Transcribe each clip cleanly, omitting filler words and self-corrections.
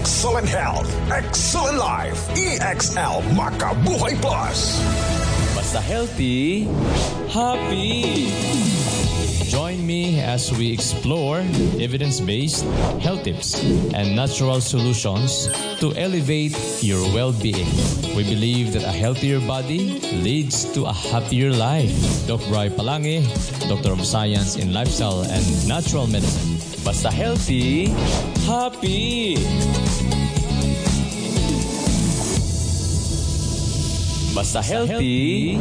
Excellent health, excellent life. EXL Makabuhay Plus. Basta healthy, happy. Join me as we explore evidence-based health tips and natural solutions to elevate your well-being. We believe that a healthier body leads to a happier life. Dr. Bri Palangi, Doctor of Science in Lifestyle and Natural Medicine. Basta healthy, happy. Basta healthy,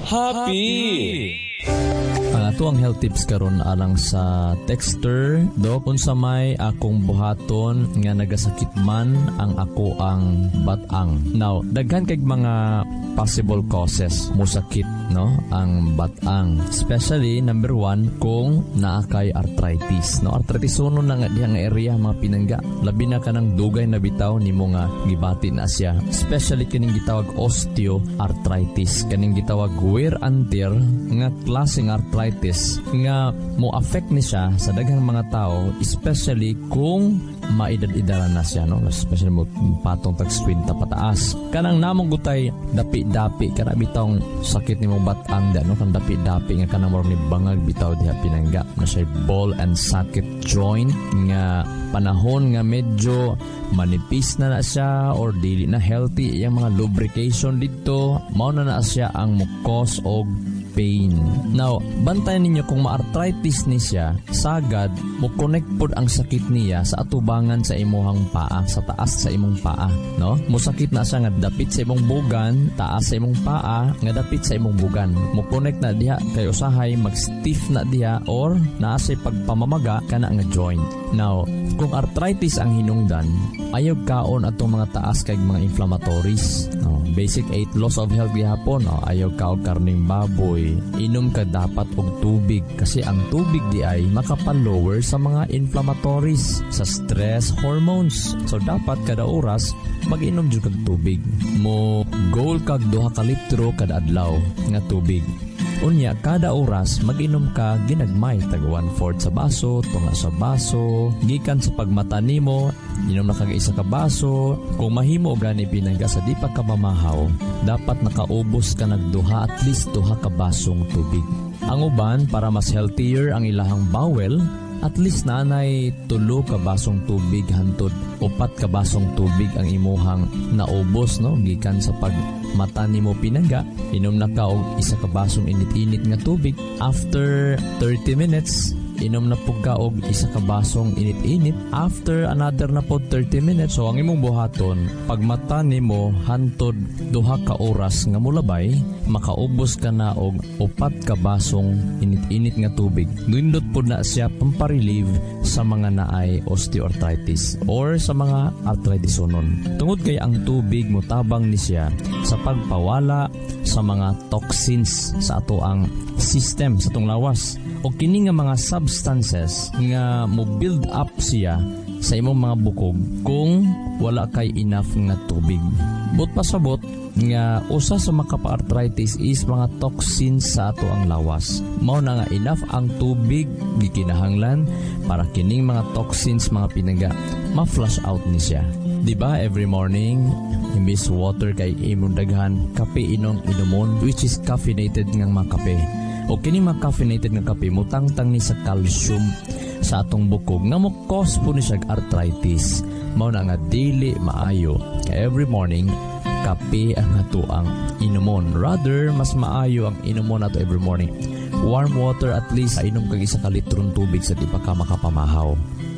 happy. Ang ato ang health tips karon alang sa texter do kung sa may akong buhaton nga nagasakit man ang ako ang batang. Now, daghan kay mga possible causes mo sakit no ang batang. Especially number 1 kung naa kay arthritis. No, arthritis uno na nga dihang area mga pinangga. Labi na kanang dugay na bitaw nimo nga gibati na siya. Especially kining gitawag osteoarthritis, kaning gitawag wear and tear nga klaseng arthritis nga mo affect ni siya sa daghang mga tao, especially kung maedad-edaran na siya, no? Especially mo patong tag-20 pataas. Kanang namong gutay dapi-dapi kana bitawng sakit nimo batang da, no? Kan dapi-dapi nga kanang ni bangag bitaw diha pinangga na siya ball and socket joint nga panahon nga medyo manipis na siya or dili na healthy yung mga lubrication dito, mao na siya ang mo cause og pain. Now, bantayan ninyo kung ma-arthritis ni siya, sagad mo connect pod ang sakit niya sa atubangan sa imuhang paa, sa taas sa imong paa, no? Mo sakit na siya nga dapit sa imong bugan, taas sa imong paa, nga dapit sa imong bugan. Mo connect na diha kay usahay mag-stiff na diha or naa say pagpamamaga kana nga joint. Now, kung arthritis ang hinungdan, ayaw kaon atong mga taas kay mga inflammatories, no? Basic 8 laws of health gihapon, no? Ayaw kaon karning baboy, inom ka dapat og tubig kasi ang tubig di ay makapalower sa mga inflammatories, sa stress hormones. So dapat kada oras mag-inom jud kag tubig. Mo goal kag 2 ka litro kada adlaw nga tubig. Unya kada oras mag-inom ka ginagmay tag 1/4 sa baso, tunga sa baso, gikan sa pagmata nimo, inom na kag 1 ka baso. Kung mahimo gani pinangga sa di pa ka mamahaw, dapat nakaubos ka nagduha at least 2 ka basong tubig. Ang uban para mas healthier ang ilahang bowel, at least nanay 3 ka basong tubig hantod 4 ka basong tubig ang imuhang naubos, no? Gikan sa pagmata nimo pinangga, inom na ka og 1 ka basong init-init nga tubig. After 30 minutes, inom na po ka og 1 ka basong init-init. After another na po 30 minutes, so ang imong buhaton, pagmata nimo hantod 2 ka oras nga mulabay, makaubos ka na og 4 ka basong init-init nga tubig. Nindot po na siya pamparelieve sa mga naay osteoarthritis or sa mga arthritis unon. Tungod kay ang tubig motabang ni siya sa pagpawala sa mga toxins sa ato ang system, sa atong lawas. O kini nga mga substances nga mo build up siya sa imong mga bukog kung wala kay enough nga tubig. But pasabot nga usa sa makapa-arthritis is mga toxins sa ato ang lawas. Mao na nga enough ang tubig gikinahanglan para kining mga toxins mga pinangga ma-flush out ni siya. Diba every morning imbis water kay imong daghan kape inumon, which is caffeinated nga mga kape. O kini mga caffeinated nga kape mutangtang ni sa calcium sa atong bukog nga mo cause po ni siya arthritis. Mao na nga dili maayo. Every morning kape ang ato ang inumon. Rather mas maayo ang inumon nato every morning. Warm water at least inom kag 1 ka litron tubig sa di pa ka makapamahaw.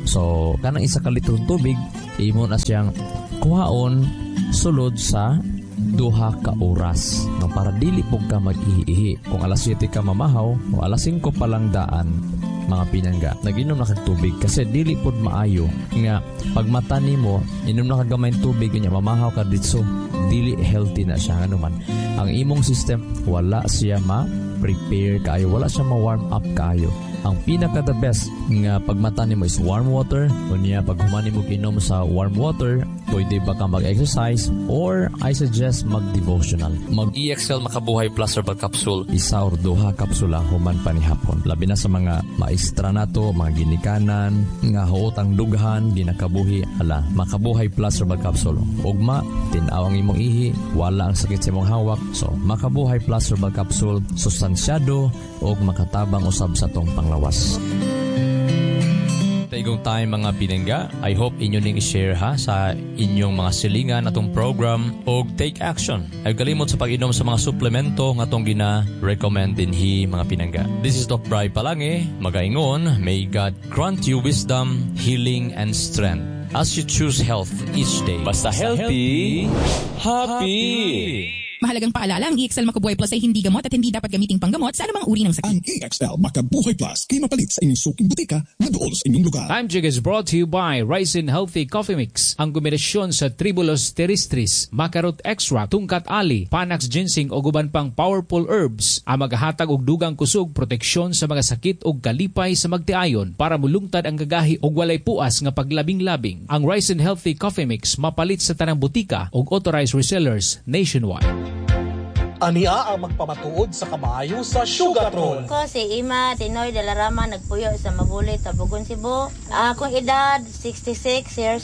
So kanang 1 ka litron tubig imo na siyang kuhaon sulod sa 2 ka oras, no, para dili po ka mag-ihi. Kung alas 7 ka mamahaw o alas 5 pa lang daan mga pinangga, nag-inom na kag tubig kasi dili po maayo nga pagmata nimo inom na kag gamay tubig nya mamahaw ka ditso, dili healthy na siya. Ano man ang imong system wala siya ma-prepare kaayo, wala siya ma-warm up kaayo. ang pinaka the best nga pagmata nimo is warm water. Unya pag humani mo ginom sa warm water, pwede ba ka mag-exercise or I suggest mag-devotional. Mag-EXL Makabuhay Plus Herbal Capsule. Isa or duha kapsula human panihapon. Labi na sa mga maestra nato, mga ginikanan, nga huotang dughan, ginakabuhi, ala, Makabuhay Plus Herbal Capsule. Ugma, tinawang imong ihi, wala ang sakit sa imong hawak. So, Makabuhay Plus Herbal Capsule, sustansyado o makatabang usab sa tong panglawas. Taigong tayo mga pinangga, I hope inyo ning i-share ha sa inyong mga silingan atong program o take action. Ay kalimot sa pag-inom sa mga suplemento nga atong gina-recommend dinhi mga pinangga. This is Doc Bri Palange, magaingon, may God grant you wisdom, healing, and strength as you choose health each day. Basta healthy, happy! Mahalagang paalala, ang EXL Makabuhay Plus ay hindi gamot at hindi dapat gamiting panggamot sa anumang uri ng sakit. Ang EXL Makabuhay Plus kay mapalit sa inyong suking butika na dool sa inyong lugar. Time check is brought to you by Rice and Healthy Coffee Mix. Ang kombinasyon sa Tribulus terrestris, Macarot Extract, Tungkat Ali, Panax Ginseng o guban pang powerful herbs ang maghatag og dugang kusog proteksyon sa mga sakit o kalipay sa magtiayon para mulungtad ang gagahi o walay puas nga paglabing-labing. Ang Rice and Healthy Coffee Mix mapalit sa tanang butika o authorized resellers nationwide. Ania ang magpamatuod sa kamayo sa Sugartron. Ko si Ima Tinoy de la Rama nagpuyo sa Mabulit, Tabugon, Cebu. Akong edad 66 years